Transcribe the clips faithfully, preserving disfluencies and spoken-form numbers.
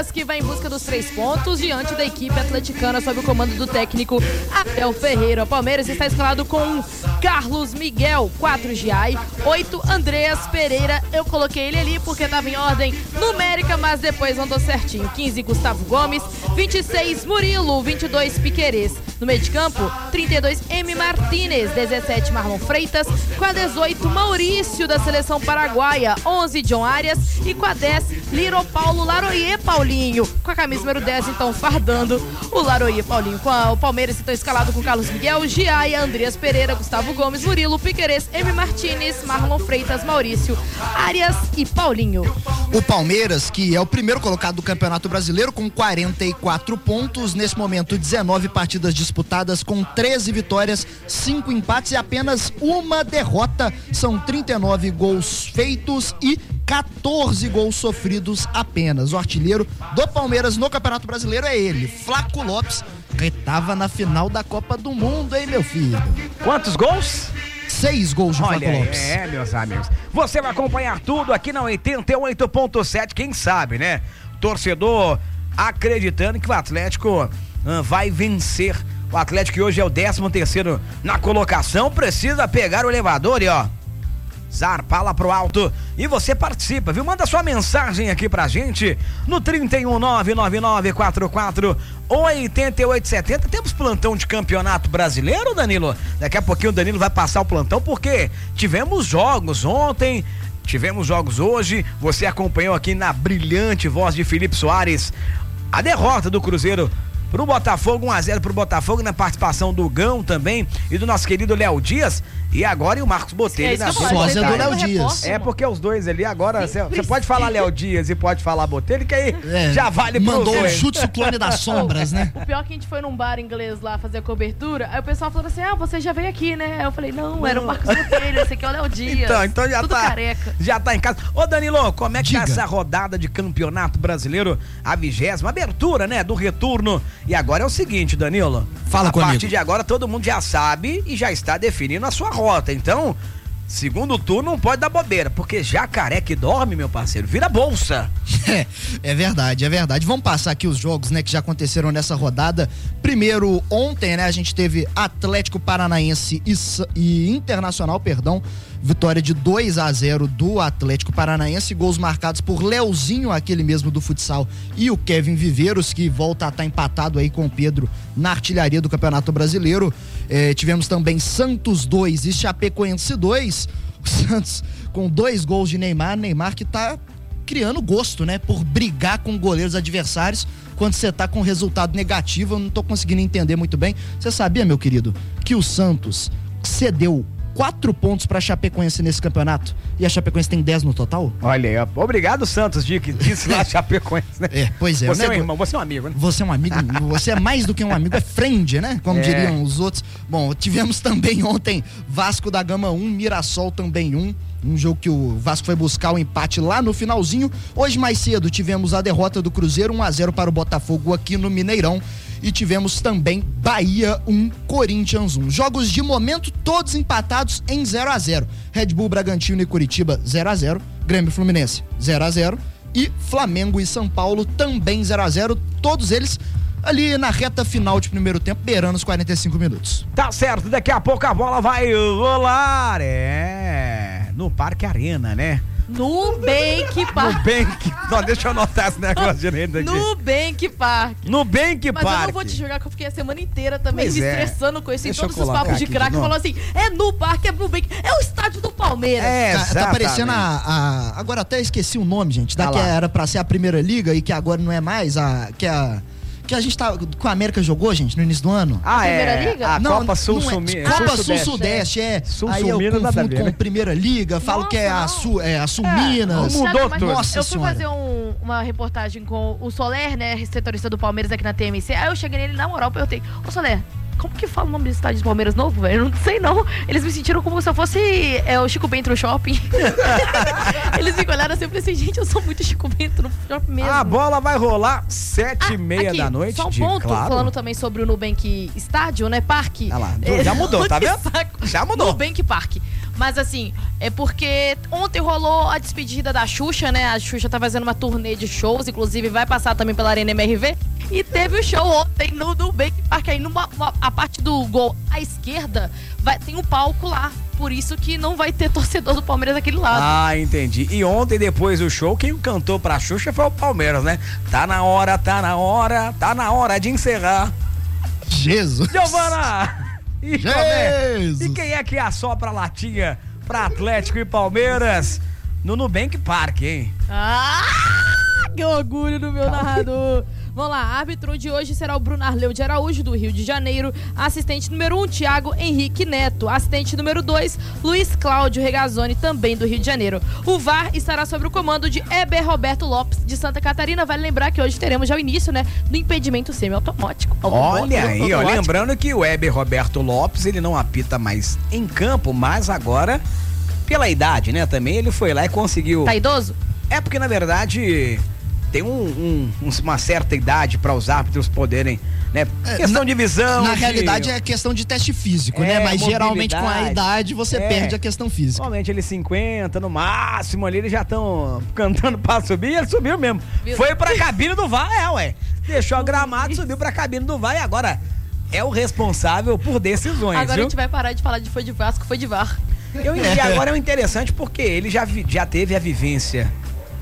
Palmeiras que vai em busca dos três pontos diante da equipe atleticana sob o comando do técnico Abel Ferreira. O Palmeiras está escalado com Carlos Miguel, quatro Giai, oito Andreas Pereira. Eu coloquei ele ali porque estava em ordem numérica, mas depois andou certinho. quinze Gustavo Gomes, vinte e seis Murilo, vinte e dois Piquerez. No meio de campo, trinta e dois M Martínez, dezessete Marlon Freitas, com a dezoito Maurício da seleção paraguaia, onze John Arias e com a dez Liro Paulo Laroyer Paulinho, com a camisa número dez então fardando o Laroyer Paulinho. Com a, o Palmeiras então escalado com Carlos Miguel, Giai, Andreas Pereira, Gustavo Gomes, Murilo, Piquerez, M Martínez, Marlon Freitas, Maurício, Arias e Paulinho. O Palmeiras, que é o primeiro colocado do Campeonato Brasileiro com quarenta e quatro pontos, nesse momento dezenove partidas disputadas com treze vitórias, cinco empates e apenas uma derrota. São trinta e nove gols feitos e quatorze gols sofridos apenas. O artilheiro do Palmeiras no Campeonato Brasileiro é ele, Flaco Lopes, que estava na final da Copa do Mundo, hein, meu filho? Quantos gols? Seis gols de Flaco Lopes. É, meus amigos. Você vai acompanhar tudo aqui na oitenta e oito ponto sete, quem sabe, né? Torcedor acreditando que o Atlético uh, vai vencer. O Atlético, que hoje é o décimo terceiro na colocação, precisa pegar o elevador e, ó, zarpar lá pro alto. E você participa, viu? Manda sua mensagem aqui pra gente no trinta e um, nove nove nove quatro quatro oito oito sete zero. Temos plantão de campeonato brasileiro, Danilo? Daqui a pouquinho o Danilo vai passar o plantão, porque tivemos jogos ontem, tivemos jogos hoje. Você acompanhou aqui na brilhante voz de Felipe Soares a derrota do Cruzeiro pro Botafogo, um a zero pro Botafogo, na participação do Gão também e do nosso querido Léo Dias. E agora e o Marcos Botelho é na sósia do Léo Dias. É porque os dois ali agora, você pode falar Léo Dias e pode falar Botelho, que aí é, já vale pro mandou dois. o chute clone das sombras, né? O pior é que a gente foi num bar inglês lá fazer a cobertura, aí o pessoal falou assim, ah, você já veio aqui, né? Aí eu falei, não, era o Marcos Botelho, esse aqui é o Léo Dias. Então, então já tudo tá, careca. já tá em casa. Ô Danilo, como é que Diga. tá essa rodada de campeonato brasileiro, a vigésima, abertura, né, do retorno? E agora é o seguinte, Danilo, fala a comigo. partir de agora todo mundo já sabe e já está definindo a sua rota, então segundo turno não pode dar bobeira, porque jacaré que dorme, meu parceiro, vira bolsa. É, é verdade, é verdade. Vamos passar aqui os jogos, né, que já aconteceram nessa rodada. Primeiro, ontem, né, a gente teve Atlético Paranaense e, e Internacional, perdão, vitória de dois a zero do Atlético Paranaense, gols marcados por Leozinho, aquele mesmo do futsal, e o Kevin Viveiros, que volta a estar empatado aí com o Pedro na artilharia do Campeonato Brasileiro. É, tivemos também Santos dois e Chapecoense dois. O Santos com dois gols de Neymar, Neymar que tá criando gosto, né, por brigar com goleiros adversários quando você tá com resultado negativo. Eu não tô conseguindo entender muito bem. Você sabia, meu querido, que o Santos cedeu quatro pontos pra Chapecoense nesse campeonato e a Chapecoense tem dez no total? Olha aí, ó. Obrigado, Santos, de que disse lá Chapecoense, né? É, pois é. Você né? é um irmão, você é um amigo, né? Você é um amigo, você é mais do que um amigo, é friend, né? Como É. diriam os outros. Bom, tivemos também ontem Vasco da Gama um, Mirassol também um. Um jogo que o Vasco foi buscar o empate lá no finalzinho. Hoje mais cedo tivemos a derrota do Cruzeiro, um a zero para o Botafogo aqui no Mineirão. E tivemos também Bahia um, Corinthians um. Jogos de momento todos empatados em zero a zero. Red Bull Bragantino e Curitiba zero a zero. Grêmio Fluminense zero a zero. E Flamengo e São Paulo também zero a zero. Todos eles ali na reta final de primeiro tempo, beirando os quarenta e cinco minutos. Tá certo, daqui a pouco a bola vai rolar, é, no Parque Arena, né? Nubank Park. Nubank, não, deixa eu anotar esse negócio direito aqui. Nubank Park. Nubank Mas Park. eu não vou te jogar, que eu fiquei a semana inteira também Pois me é. estressando com isso. Em Deixa eu todos os colocar papos de aqui craque, de novo. falou assim, é no parque, é Nubank, é o estádio do Palmeiras. É, Tá, tá exatamente. parecendo a, a- Agora até esqueci o nome, gente. Da Ah que lá. era pra ser a Primeira Liga e que agora não é mais. A, que a. Que a gente tá. Com a América jogou, gente, no início do ano. Ah, Primeira é, Liga? a Não, Copa Sul não é- Sumi- Copa Sul Sul Sudeste. Sudeste, é. Sul Aí eu Sul-Minas nada a confundo ver, com né? Primeira Liga, falo Nossa, que é a não. Sul, é a Sul Minas. não mudou Mas tudo. Nossa eu fui senhora. fazer um- uma reportagem com o Soler, né, setorista do Palmeiras aqui na T M C. Aí eu cheguei nele, na moral, perguntei, ô Soler, como que fala o nome do estádio do Palmeiras novo, velho? Eu não sei não. Eles me sentiram como se eu fosse é, o Chico Bento no shopping. Eles me olharam assim, eu falei assim, gente, eu sou muito Chico Bento no shopping mesmo. A bola vai rolar sete e meia Aqui, da noite. só um de, ponto, claro. falando também sobre o Nubank Estádio, né, Parque. Ah lá, É, já mudou, tá que vendo? saco. Já mudou. Nubank Parque. Mas assim, é porque ontem rolou a despedida da Xuxa, né? A Xuxa tá fazendo uma turnê de shows, inclusive vai passar também pela Arena M R V. E teve o show ontem no Nubank Park, aí numa, uma, a parte do gol à esquerda vai, tem um palco lá. Por isso que não vai ter torcedor do Palmeiras daquele lado. Ah, entendi. E ontem, depois do show, quem cantou pra Xuxa foi o Palmeiras, né? Tá na hora, tá na hora, tá na hora de encerrar. Jesus! Giovana! E, Jesus! e quem é que assopra a latinha pra Atlético e Palmeiras no Nubank Park, hein? Ah, que orgulho do meu narrador. Vamos lá, árbitro de hoje será o Bruno Arleu de Araújo, do Rio de Janeiro. Assistente número um, Thiago Henrique Neto. Assistente número dois, Luiz Cláudio Regazzoni, também do Rio de Janeiro. O V A R estará sob o comando de Heber Roberto Lopes, de Santa Catarina. Vale lembrar que hoje teremos já o início, né, do impedimento semiautomático. Olha aí, ó, lembrando que o Heber Roberto Lopes, ele não apita mais em campo, mas agora, pela idade, né, também ele foi lá e conseguiu... Tá idoso? É porque, na verdade... Tem um, um, uma certa idade para os árbitros poderem, né? Questão na, de visão. Na de... realidade é questão de teste físico, é, né? Mas mobilidade. Geralmente com a idade você é. perde a questão física. Normalmente ele cinquenta, no máximo ali, eles já estão cantando para subir e ele subiu mesmo. Viu? Foi pra cabine do V A R, é, ué. Deixou o gramado, subiu pra cabine do V A R e agora é o responsável por decisões, Agora viu? a gente vai parar de falar de foi de Vasco, foi de V A R. Eu, e agora é interessante porque ele já, já teve a vivência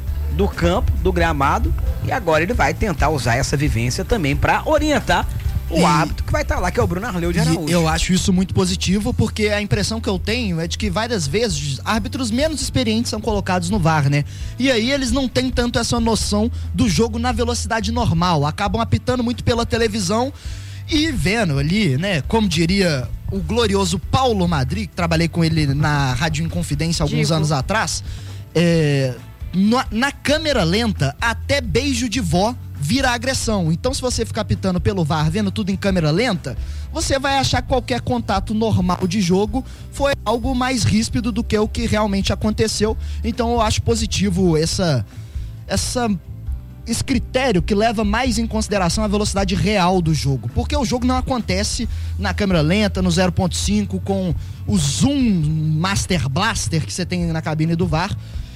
do campo, do gramado, e agora ele vai tentar usar essa vivência também para orientar o e, árbitro que vai estar tá lá, que é o Bruno Arleu de Araújo. Eu acho isso muito positivo, porque a impressão que eu tenho é de que várias vezes árbitros menos experientes são colocados no V A R, né? E aí eles não têm tanto essa noção do jogo na velocidade normal, acabam apitando muito pela televisão e vendo ali, né, como diria o glorioso Paulo Madri, que trabalhei com ele na Rádio Inconfidência alguns Digo. anos atrás, é... Na, na câmera lenta, até beijo de vó vira agressão. Então, se você ficar pitando pelo V A R, vendo tudo em câmera lenta, você vai achar que qualquer contato normal de jogo foi algo mais ríspido do que o que realmente aconteceu. Então, eu acho positivo essa, essa, esse critério que leva mais em consideração a velocidade real do jogo. Porque o jogo não acontece na câmera lenta, no zero ponto cinco, com o zoom Master Blaster que você tem na cabine do V A R.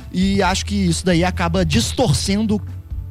E acho que isso daí acaba distorcendo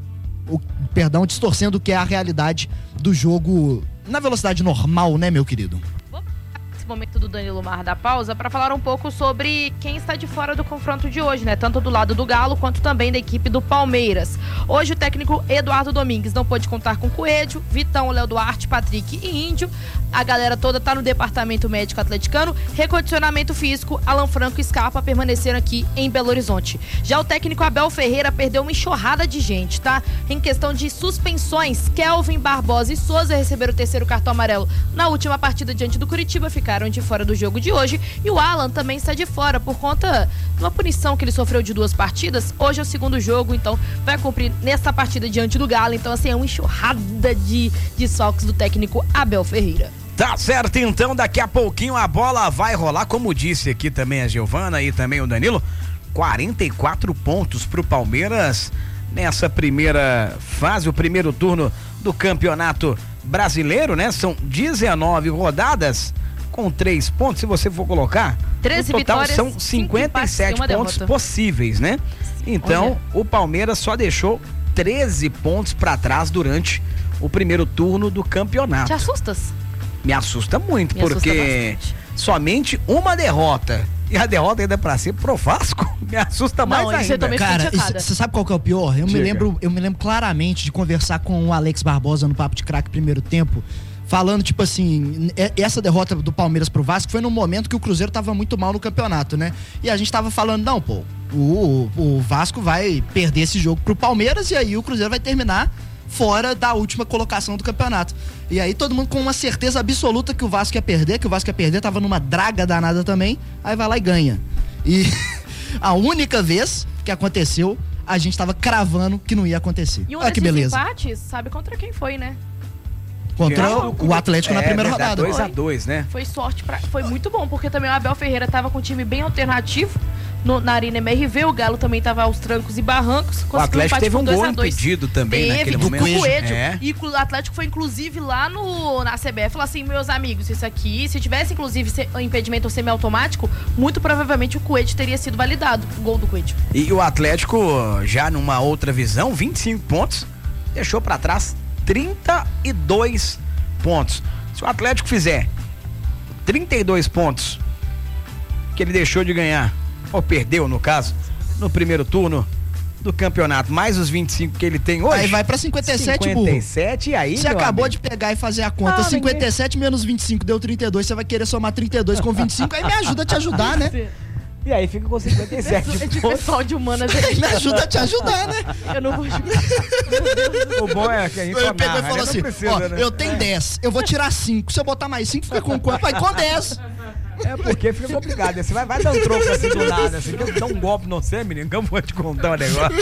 o, perdão, distorcendo o que é a realidade do jogo na velocidade normal, né, meu querido? Momento do Danilo Mar da pausa para falar um pouco sobre quem está de fora do confronto de hoje, né? Tanto do lado do Galo quanto também da equipe do Palmeiras. Hoje o técnico Eduardo Domingues não pôde contar com Coelho, Vitão, Léo Duarte, Patrick e Índio. A galera toda tá no departamento médico atleticano. Recondicionamento físico, Alan Franco e Scarpa permaneceram aqui em Belo Horizonte. Já o técnico Abel Ferreira perdeu uma enxurrada de gente, tá? Em questão de suspensões, Kelvin, Barbosa e Souza receberam o terceiro cartão amarelo na última partida diante do Curitiba, ficaram de fora do jogo de hoje, e o Alan também está de fora por conta de uma punição que ele sofreu de duas partidas. Hoje é o segundo jogo, então vai cumprir nessa partida diante do Galo. Então assim, é uma enxurrada de desfalques do técnico Abel Ferreira. Tá certo, então daqui a pouquinho a bola vai rolar, como disse aqui também a Giovana e também o Danilo, quarenta e quatro pontos pro Palmeiras nessa primeira fase, o primeiro turno do Campeonato Brasileiro, né? São dezenove rodadas com três pontos, se você for colocar, treze no total vitórias, são cinquenta e sete pontos derrota. possíveis, né? Então, Olha. o Palmeiras só deixou treze pontos para trás durante o primeiro turno do campeonato. Te assustas? Me assusta muito, Me porque assusta somente uma derrota, e a derrota ainda pra ser pro Vasco, me assusta mais Não, ainda. Também Cara, você sabe qual que é o pior? Eu me, lembro, eu me lembro claramente de conversar com o Alex Barbosa no Papo de Craque primeiro tempo, falando, tipo assim, essa derrota do Palmeiras pro Vasco foi num momento que o Cruzeiro tava muito mal no campeonato, né? E a gente tava falando, não, pô, o, o Vasco vai perder esse jogo pro Palmeiras e aí o Cruzeiro vai terminar fora da última colocação do campeonato. E aí todo mundo com uma certeza absoluta que o Vasco ia perder, que o Vasco ia perder, tava numa draga danada também, aí vai lá e ganha. E a única vez que aconteceu, a gente tava cravando que não ia acontecer. E um Olha que beleza. empates, sabe contra quem foi, né? Contra o, o Atlético é, na primeira verdade, rodada. dois a dois, né? Foi sorte, pra, foi muito bom, porque também o Abel Ferreira tava com um time bem alternativo, no, na Arena M R V. O Galo também estava aos trancos e barrancos. O Atlético teve um gol impedido também teve, naquele do momento. Coelho. É. E o Atlético foi, inclusive, lá no, na C B F, falou assim, meus amigos, isso aqui, se tivesse, inclusive, se, impedimento semiautomático, muito provavelmente o Coelho teria sido validado, o gol do Coelho. E o Atlético, já numa outra visão, vinte e cinco pontos, deixou pra trás trinta e dois pontos. Se o Atlético fizer trinta e dois pontos que ele deixou de ganhar, ou perdeu no caso, no primeiro turno do campeonato, mais os vinte e cinco que ele tem hoje. Aí vai pra cinquenta e sete, burro. cinquenta e sete, e aí, você acabou amigo. de pegar e fazer a conta. Ah, cinquenta e sete ninguém... menos vinte e cinco deu trinta e dois. Você vai querer somar trinta e dois com vinte e cinco. Aí me ajuda a te ajudar, né? E aí fica com cinquenta e sete. É de pessoal de humanas aí. Me ajuda a te ajudar, né? Eu não vou ajudar. O bom é que a gente eu pegou e falou assim: precisa, ó, né? eu tenho dez, eu vou tirar cinco. Se eu botar mais cinco, fica com quanto? Vai com dez. É porque fica complicado. Você vai, vai dar um troco assim do nada, assim, que eu dou um golpe no você, menino, que eu vou te contar um negócio.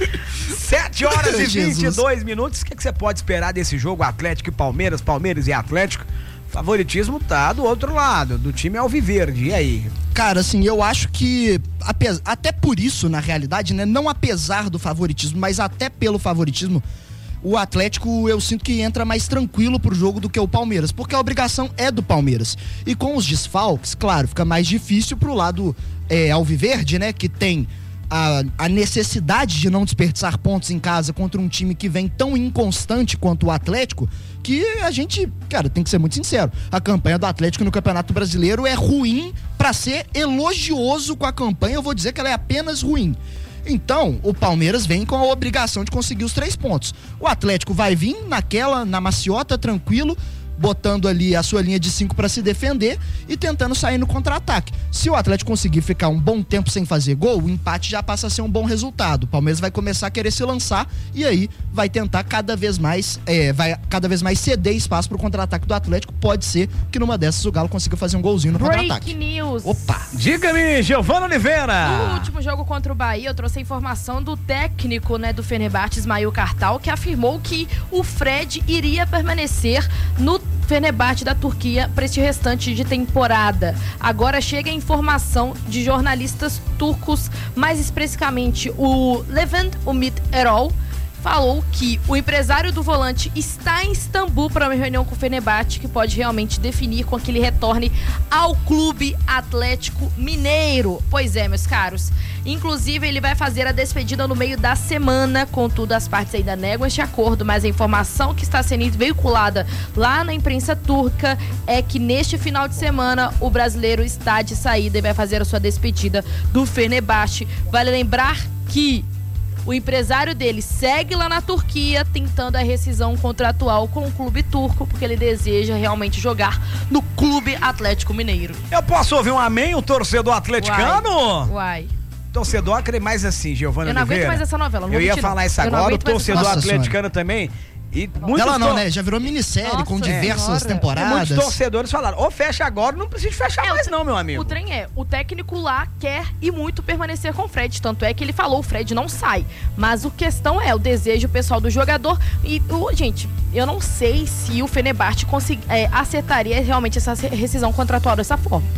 sete horas e vinte e dois minutos. O que, que você pode esperar desse jogo? Atlético e Palmeiras, Palmeiras e Atlético. Favoritismo tá do outro lado, do time alviverde. E aí? Cara, assim, eu acho que até por isso, na realidade, né, não apesar do favoritismo, mas até pelo favoritismo, o Atlético eu sinto que entra mais tranquilo pro jogo do que o Palmeiras, porque a obrigação é do Palmeiras. E com os desfalques, claro, fica mais difícil pro lado é, alviverde, né, que tem a, a necessidade de não desperdiçar pontos em casa contra um time que vem tão inconstante quanto o Atlético, que a gente, cara, tem que ser muito sincero, a campanha do Atlético no Campeonato Brasileiro é ruim pra ser elogioso com a campanha, eu vou dizer que ela é apenas ruim. Então, o Palmeiras vem com a obrigação de conseguir os três pontos. O Atlético vai vir naquela, na maciota, tranquilo, botando ali a sua linha de cinco para se defender e tentando sair no contra-ataque. Se o Atlético conseguir ficar um bom tempo sem fazer gol, o empate já passa a ser um bom resultado. O Palmeiras vai começar a querer se lançar e aí vai tentar cada vez mais, é, vai cada vez mais ceder espaço pro contra-ataque do Atlético. Pode ser que numa dessas o Galo consiga fazer um golzinho no contra-ataque. Break news. Opa! Diga-me, Giovana Oliveira. No último jogo contra o Bahia, eu trouxe a informação do técnico, né, do Fenerbahçe, Ismail Kartal, que afirmou que o Fred iria permanecer no Fenerbahçe da Turquia para este restante de temporada. Agora chega a informação de jornalistas turcos, mais especificamente o Levent Umit Erol, falou que o empresário do volante está em Istambul para uma reunião com o Fenerbahçe que pode realmente definir com que ele retorne ao Clube Atlético Mineiro. Pois é, meus caros. Inclusive, ele vai fazer a despedida no meio da semana, contudo, as partes ainda negam este acordo, mas a informação que está sendo veiculada lá na imprensa turca é que neste final de semana o brasileiro está de saída e vai fazer a sua despedida do Fenerbahçe. Vale lembrar que o empresário dele segue lá na Turquia tentando a rescisão contratual com o clube turco, porque ele deseja realmente jogar no Clube Atlético Mineiro. Eu posso ouvir um amém, o torcedor atleticano? Uai. Uai. Torcedor acredita mais assim, Giovana Eu não Oliveira. aguento mais essa novela. Não Eu vou ia mentir, falar isso eu agora, o torcedor Nossa atleticano senhora. também. E muitos Ela não, tor- né? Já virou minissérie. Nossa, com diversas senhora. E temporadas. muitos torcedores falaram, ou fecha agora, não precisa fechar É, mais o- não, meu amigo. O trem é, o técnico lá quer e muito permanecer com o Fred, tanto é que ele falou, o Fred não sai. Mas a questão é o desejo pessoal do jogador e, o, gente, eu não sei se o Fenerbahçe consegui, é, acertaria realmente essa rescisão contratual dessa forma.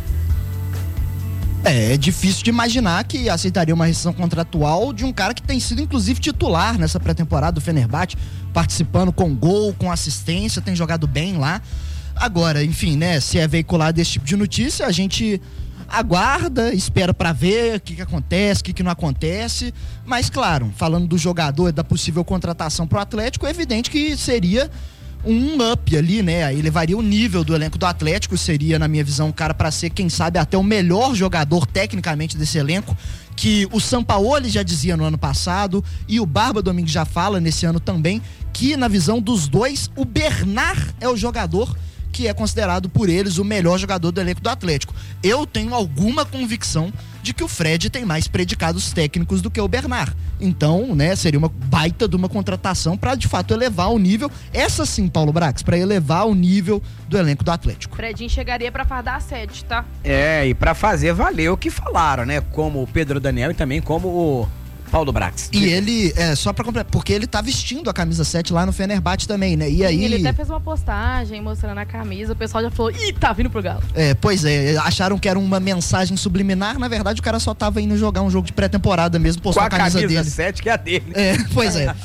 É, é difícil de imaginar que aceitaria uma rescisão contratual de um cara que tem sido inclusive titular nessa pré-temporada do Fenerbahçe, participando com gol, com assistência, tem jogado bem lá. Agora, enfim, né, se é veiculado esse tipo de notícia, a gente aguarda, espera pra ver o que que acontece, o que que não acontece, mas claro, falando do jogador e da possível contratação pro Atlético, é evidente que seria um up ali, né? Aí levaria o nível do elenco do Atlético, seria, na minha visão, um cara para ser, quem sabe, até o melhor jogador tecnicamente desse elenco, que o Sampaoli já dizia no ano passado e o Barba Domingues já fala nesse ano também, que na visão dos dois, o Bernard é o jogador que é considerado por eles o melhor jogador do elenco do Atlético. Eu tenho alguma convicção de que o Fred tem mais predicados técnicos do que o Bernard. Então, né, seria uma baita de uma contratação para de fato elevar o nível, essa sim, Paulo Brax, para elevar o nível do elenco do Atlético. Fredinho chegaria pra fardar a sede, tá? É, e pra fazer valer o que falaram, né? Como o Pedro Daniel e também como o Paulo Brax. E ele, é, só pra completar, porque ele tá vestindo a camisa sete lá no Fenerbahçe também, né? E Sim, aí... ele até fez uma postagem mostrando a camisa, o pessoal já falou, ih, tá vindo pro Galo. É, pois é, acharam que era uma mensagem subliminar, na verdade o cara só tava indo jogar um jogo de pré-temporada mesmo, postou a camisa, camisa dele. sete que é a dele. É, pois é.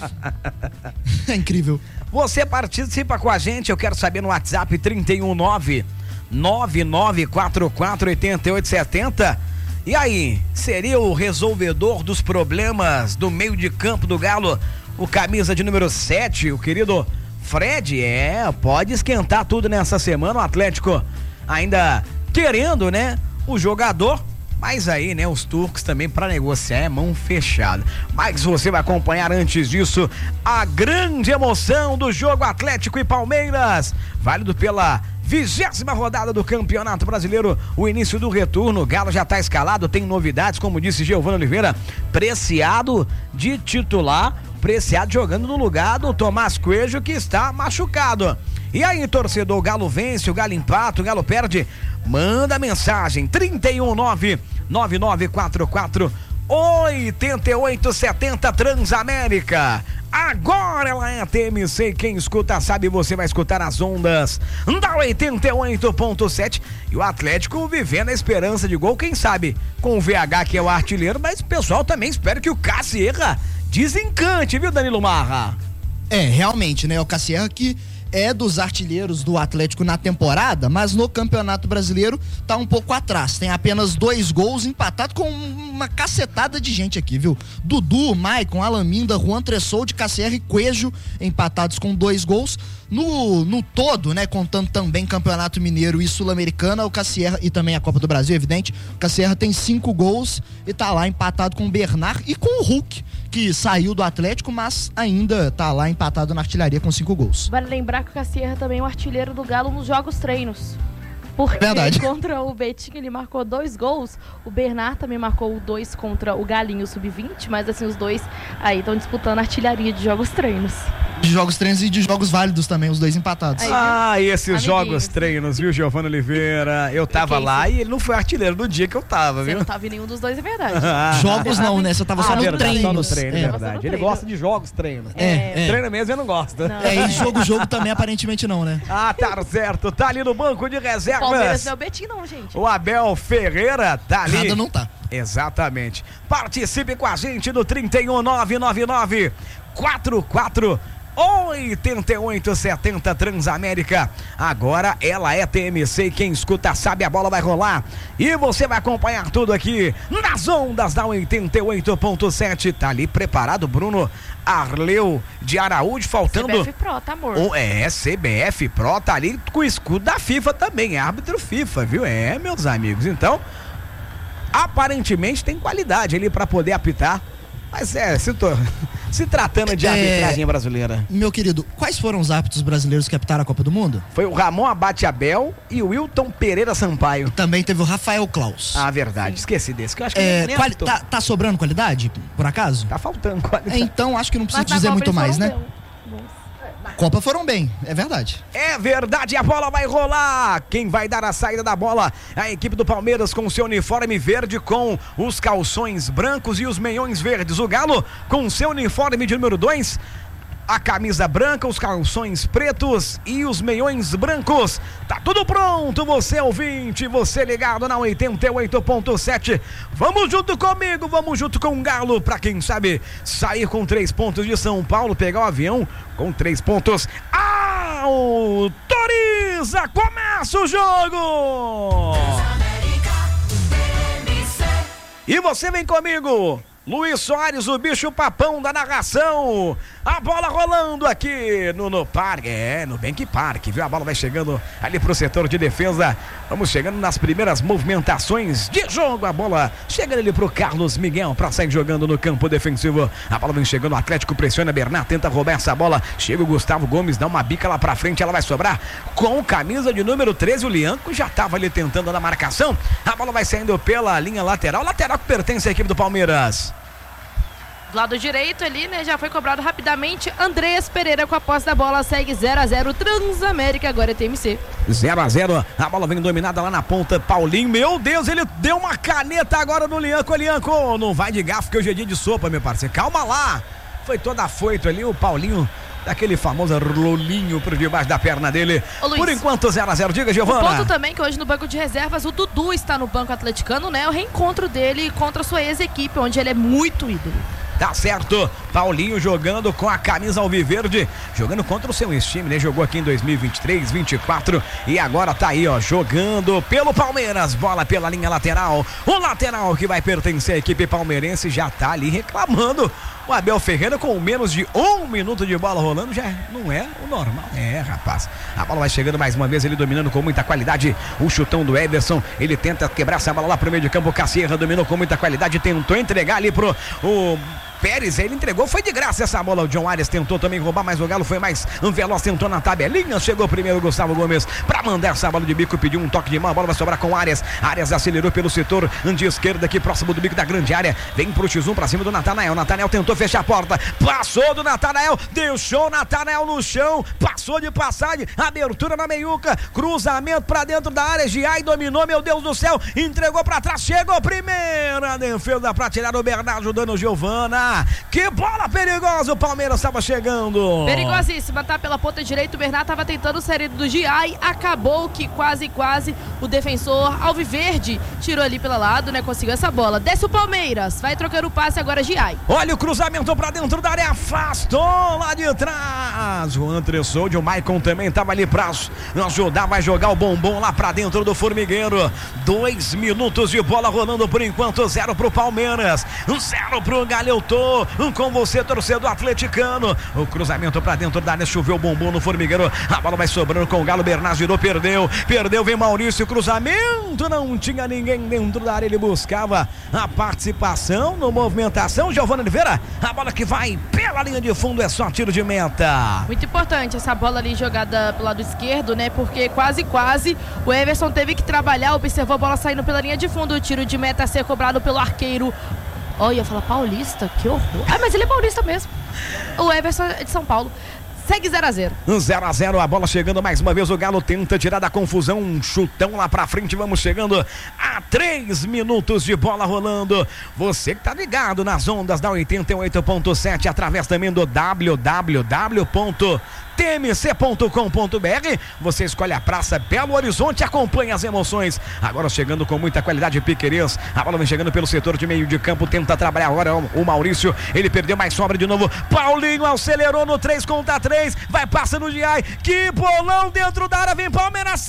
É incrível. Você participa com a gente, eu quero saber no WhatsApp trinta e um nove nove nove quatro quatro oito oito sete zero. E aí, seria o resolvedor dos problemas do meio de campo do Galo o camisa de número sete, o querido Fred? É, pode esquentar tudo nessa semana, o Atlético ainda querendo, né, o jogador, mas aí, né, os turcos também para negociar é mão fechada. Mas você vai acompanhar antes disso a grande emoção do jogo Atlético e Palmeiras, válido pela vigésima rodada do Campeonato Brasileiro, o início do retorno. O Galo já está escalado, tem novidades, como disse Giovana Oliveira, Preciado de titular, Preciado jogando no lugar do Tomás Coelho, que está machucado. E aí, torcedor, o Galo vence, o Galo empata, o Galo perde? Manda mensagem, trinta e um nove nove nove quatro quatro oito oito sete zero Transamérica. Agora ela é a T M C, quem escuta sabe, você vai escutar as ondas da oitenta e oito ponto sete. E o Atlético vivendo a esperança de gol, quem sabe com o V H, que é o artilheiro, mas o pessoal também espera que o Cassierra desencante, viu, Danilo Marra? É, realmente, né, o Cassierra que é dos artilheiros do Atlético na temporada, mas no Campeonato Brasileiro tá um pouco atrás, tem apenas dois gols, empatado com uma cacetada de gente aqui, viu? Dudu, Maicon, Alaminda, Juan Tressolde, Cassierra e Coelho empatados com dois gols. No, no todo, né, contando também Campeonato Mineiro e Sul-Americana, o Cassierra, e também a Copa do Brasil, evidente, o Cassierra tem cinco gols e tá lá empatado com o Bernard e com o Hulk, que saiu do Atlético, mas ainda tá lá empatado na artilharia com cinco gols. Vale lembrar que o Cassierra também é o artilheiro do Galo nos jogos treinos. Porque Verdade. Contra o Betim ele marcou dois gols, o Bernard também marcou dois contra o Galinho sub vinte, mas assim, os dois aí estão disputando a artilharia de jogos treinos. De jogos treinos e de jogos válidos também, os dois empatados. Aí, ah, esses amiguinhos. Jogos treinos, viu, Giovana Oliveira? Eu tava lá e ele não foi artilheiro no dia que eu tava, Você viu? não tava em nenhum dos dois, é verdade. Jogos não, né? Você tava só ah, no verdade, treino. Só no treino, é é verdade. Ele gosta de jogos treinos. É, é. Treino mesmo ele não gosta. Não, É, é. e jogo, jogo também aparentemente não, né? Ah, tá certo. Tá ali no banco de reservas. Palmeiras não é o Betim não, gente. O Abel Ferreira tá ali. Nada não tá. Exatamente. Participe com a gente no trinta e um nove nove nove quatro quatro oito oito sete zero Transamérica. Agora ela é T M C, quem escuta sabe, a bola vai rolar e você vai acompanhar tudo aqui nas ondas da oitenta e oito ponto sete. Tá ali preparado Bruno Arleu de Araújo, faltando C B F Pro, tá, amor? Oh, é, C B F Pro, tá ali com o escudo da FIFA também, é árbitro FIFA, viu? É, meus amigos, então aparentemente tem qualidade ali pra poder apitar. Mas é, se, tô, se tratando de arbitragem é, brasileira. Meu querido, quais foram os árbitros brasileiros que apitaram a Copa do Mundo? Foi o Ramon Abate Abel e o Wilton Pereira Sampaio. Também teve o Rafael Klaus. Ah, verdade, Sim. esqueci desse. Que eu acho que é, nem quali- tá, tá sobrando qualidade, por acaso? Tá faltando qualidade. É, então acho que não precisa Mas dizer muito mais, né? bem. Copa foram bem, é verdade. É verdade, a bola vai rolar. Quem vai dar a saída da bola? A equipe do Palmeiras com seu uniforme verde, com os calções brancos e os meiões verdes. O Galo com seu uniforme de número dois, a camisa branca, os calções pretos e os meiões brancos. Tá tudo pronto, você ouvinte, você ligado na oitenta e oito ponto sete. Vamos junto comigo, vamos junto com o Galo, pra quem sabe sair com três pontos de São Paulo, pegar o avião com três pontos. Autoriza, começa o jogo! E você vem comigo, Luiz Soares, o bicho papão da narração. A bola rolando aqui no, no parque, é, no Bank Park, viu? A bola vai chegando ali pro setor de defesa. Vamos chegando nas primeiras movimentações de jogo. A bola chega ali pro Carlos Miguel pra sair jogando no campo defensivo. A bola vem chegando, o Atlético pressiona, Bernard tenta roubar essa bola. Chega o Gustavo Gomes, dá uma bica lá pra frente, ela vai sobrar com camisa de número treze. O Lianco já tava ali tentando na marcação. A bola vai saindo pela linha lateral, lateral que pertence à equipe do Palmeiras. Do lado direito ali, né, já foi cobrado rapidamente. Andreas Pereira com a posse da bola, segue zero a zero, Transamérica, agora é T M C. zero a zero, a bola vem dominada lá na ponta, Paulinho, meu Deus, ele deu uma caneta agora no Lianco, Lianco, não vai de garfo, porque hoje é dia de sopa, meu parceiro, calma lá, foi todo afoito ali, o Paulinho, daquele famoso rolinho por debaixo da perna dele. Ô, Luiz, por enquanto zero a zero, diga, Giovana. O ponto também que hoje no banco de reservas o Dudu está no banco atleticano, né, o reencontro dele contra a sua ex-equipe, onde ele é muito ídolo. Tá certo, Paulinho jogando com a camisa alviverde, jogando contra o seu ex-time, né? Jogou aqui em dois mil e vinte e três, vinte e quatro e agora tá aí, ó, jogando pelo Palmeiras, bola pela linha lateral. O lateral que vai pertencer à equipe palmeirense já tá ali reclamando. O Abel Ferreira com menos de um minuto de bola rolando, já não é o normal. É, rapaz. A bola vai chegando mais uma vez, ele dominando com muita qualidade. O chutão do Everson, ele tenta quebrar essa bola lá pro meio de campo. O Cassierra dominou com muita qualidade, tentou entregar ali pro o Pérez, ele entregou, foi de graça essa bola. O John Arias tentou também roubar, mas o Galo foi mais veloz, tentou na tabelinha. Chegou primeiro o Gustavo Gomes pra mandar essa bola de bico, pediu um toque de mão, a bola vai sobrar com o Arias. Arias acelerou pelo setor de esquerda aqui, próximo do bico da grande área. Vem pro X um pra cima do Natanael. Natanael tentou fechar a porta, passou do Natanael, deixou o Natanael no chão, passou de passagem, abertura na meiuca, cruzamento pra dentro da área. Giai dominou, meu Deus do céu, entregou pra trás, chegou primeira defesa pra tirar o Bernardo, ajudando o Giovana. Que bola perigosa, o Palmeiras estava chegando. Perigosíssima, tá pela ponta direita, o Bernardo estava tentando sair do Giai, acabou que quase, quase o defensor Alviverde tirou ali pelo lado, né, conseguiu essa bola. Desce o Palmeiras, vai trocando o passe agora Giai. Olha o cruzamento pra dentro da área, afastou lá de trás. O Andressoldi, o Maicon também tava ali pra ajudar, vai jogar o bombom lá pra dentro do formigueiro. Dois minutos de bola rolando por enquanto, zero pro Palmeiras, zero pro Galeutor. Com você, torcedor atleticano. O cruzamento pra dentro da área, choveu o bombom no formigueiro. A bola vai sobrando com o Galo. Bernardo girou, perdeu. Perdeu, vem Maurício. Cruzamento, não tinha ninguém dentro da área. Ele buscava a participação no movimentação. Giovana Oliveira, a bola que vai pela linha de fundo é só tiro de meta. Muito importante essa bola ali jogada pelo lado esquerdo, né? Porque quase, quase o Everson teve que trabalhar. Observou a bola saindo pela linha de fundo. O tiro de meta a ser cobrado pelo arqueiro. Olha, eu ia falar paulista, que horror. Ah, mas ele é paulista mesmo. O Everson é de São Paulo. Segue zero a zero. zero a zero, a bola chegando mais uma vez. O Galo tenta tirar da confusão. Um chutão lá pra frente. Vamos chegando a três minutos de bola rolando. Você que tá ligado nas ondas da oitenta e oito ponto sete, através também do w w w ponto t m c ponto com ponto b r. Você escolhe a Praça Belo Horizonte, acompanha as emoções. Agora chegando com muita qualidade, Piquerez. A bola vem chegando pelo setor de meio de campo, tenta trabalhar agora o Maurício. Ele perdeu, mais sobra de novo. Paulinho acelerou no três contra três. Vai passando o Giai. Que bolão dentro da área. Vem Palmeiras,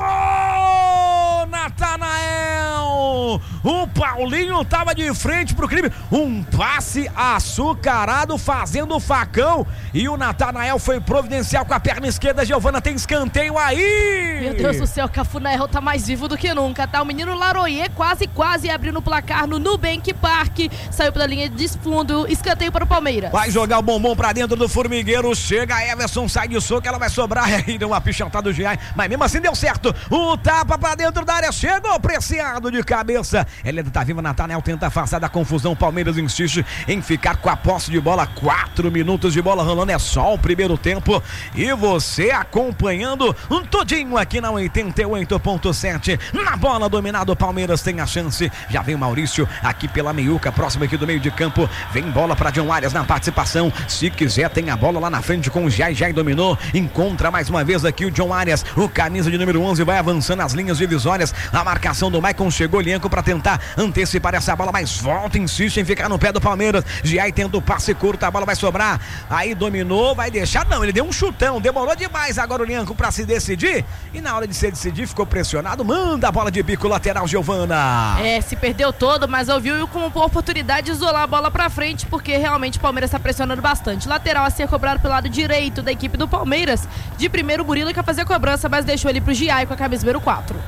salvou! Natanael! O Paulinho tava de frente pro crime. Um passe açucarado, fazendo o facão. E o Natanael foi providenciado com a perna esquerda. Giovana, tem escanteio aí. Meu Deus do céu, Cafunael tá mais vivo do que nunca, tá? O menino Laroyer quase, quase abrindo o placar no Nubank Park. Saiu pela linha de fundo, escanteio para o Palmeiras. Vai jogar o bombom pra dentro do formigueiro. Chega a Everson, sai de soco, ela vai sobrar. Aí deu uma pichotada do Giai, mas mesmo assim deu certo. O tapa pra dentro da área, chegou Preciado de cabeça. Ele tá viva, Natanael tenta afastar da confusão. O Palmeiras insiste em ficar com a posse de bola. Quatro minutos de bola rolando, é só o primeiro tempo. E você acompanhando um todinho aqui na oitenta e oito ponto sete. Na bola dominada, o Palmeiras tem a chance. Já vem o Maurício aqui pela meiuca, próximo aqui do meio de campo. Vem bola para John Arias na participação. Se quiser, tem a bola lá na frente com o Giai. Giai dominou. Encontra mais uma vez aqui o John Arias. O camisa de número onze vai avançando as linhas divisórias. A marcação do Maicon, chegou Lianco para tentar antecipar essa bola, mas volta, insiste em ficar no pé do Palmeiras. Giai tenta o passe curto, a bola vai sobrar. Aí dominou, vai deixar. Não, ele deu um chutão, demorou demais agora o Lianco para se decidir. E na hora de se decidir, ficou pressionado. Manda a bola de bico lateral, Giovana. É, se perdeu todo, mas ouviu como uma oportunidade de isolar a bola pra frente, porque realmente o Palmeiras está pressionando bastante. Lateral a ser cobrado pelo lado direito da equipe do Palmeiras. De primeiro, o Murilo quer fazer a cobrança, mas deixou ele pro Giai com a camisa número quatro. PicPay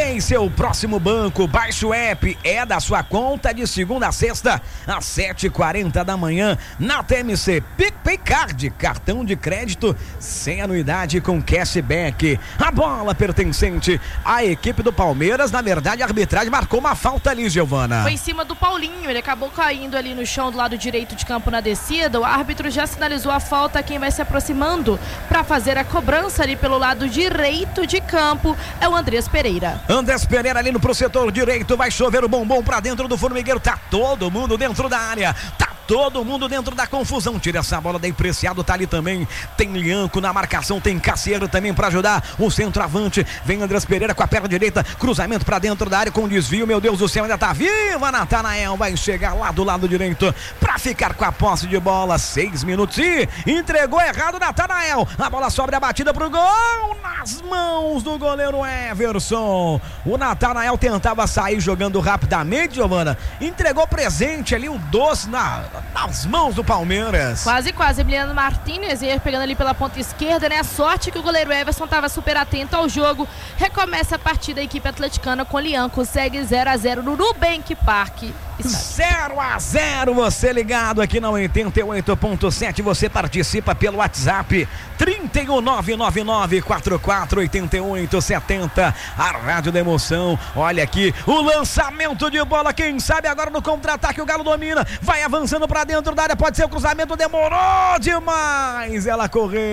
Tem seu próximo banco, baixe o app, é da sua conta de segunda a sexta, às sete e quarenta da manhã, na T M C. PicPay Card, cartão de crédito sem anuidade com cashback. A bola pertencente à equipe do Palmeiras, na verdade a arbitragem marcou uma falta ali, Giovana. Foi em cima do Paulinho, ele acabou caindo ali no chão do lado direito de campo na descida. O árbitro já sinalizou a falta. Quem vai se aproximando para fazer a cobrança ali pelo lado direito de campo é o Andrés Pereira. Andrés Pereira ali no pro setor direito, vai chover o bombom pra dentro do formigueiro, tá todo mundo dentro da área, tá todo mundo dentro da confusão. Tira essa bola daí, Preciado tá ali também, tem Lianco na marcação, tem Cassiero também pra ajudar o centroavante. Vem Andrés Pereira com a perna direita, cruzamento pra dentro da área com desvio, meu Deus do céu, ainda tá viva. Natanael vai chegar lá do lado direito pra ficar com a posse de bola. Seis minutos e entregou errado Natanael, a bola sobra a batida pro gol, nas mãos do goleiro Everson. O Natanael tentava sair jogando rapidamente, Giovana, entregou presente ali, o doce na, nas mãos do Palmeiras. Quase, quase, Emiliano Martínez ia pegando ali pela ponta esquerda, né? A sorte que o goleiro Everson estava super atento ao jogo. Recomeça a partida a equipe atleticana com Lianco, segue zero a zero no Nubank Park. zero a zero, você ligado aqui na oitenta e oito ponto sete, você participa pelo WhatsApp trinta e um, nove nove nove, quatro quatro oito oito sete zero, a rádio da emoção. Olha aqui o lançamento de bola, quem sabe agora no contra-ataque o Galo domina, vai avançando pra dentro da área, pode ser o cruzamento, demorou demais, ela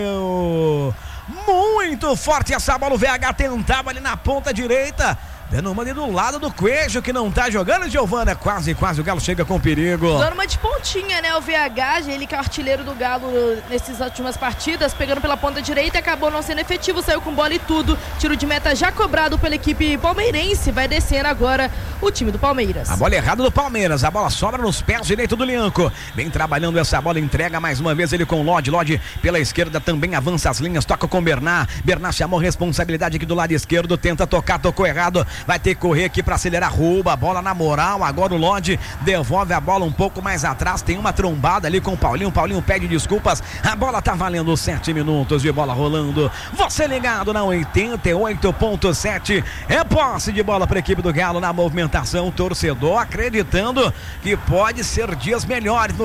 correu muito forte essa bola, o V H tentava ali na ponta direita, dando uma ali do lado do Coelho, que não tá jogando, Giovana. Quase, quase o Galo chega com perigo. Dando uma de pontinha, né? O V H, ele que é artilheiro do Galo nessas últimas partidas, pegando pela ponta direita, acabou não sendo efetivo, saiu com bola e tudo. Tiro de meta já cobrado pela equipe palmeirense. Vai descendo agora o time do Palmeiras. A bola errada do Palmeiras, a bola sobra nos pés direito do Lianco. Vem trabalhando essa bola, entrega mais uma vez ele com o Lodi. Lodi pela esquerda também avança as linhas, toca com o Bernard. Bernard chamou responsabilidade aqui do lado esquerdo, tenta tocar, tocou errado. Vai ter que correr aqui pra acelerar, rouba a bola na moral. Agora o Lodi devolve a bola um pouco mais atrás. Tem uma trombada ali com o Paulinho. Paulinho pede desculpas. A bola tá valendo sete minutos de bola rolando. Você ligado na oitenta e oito ponto sete. É posse de bola pra equipe do Galo na movimentação. Torcedor acreditando que pode ser dias melhores no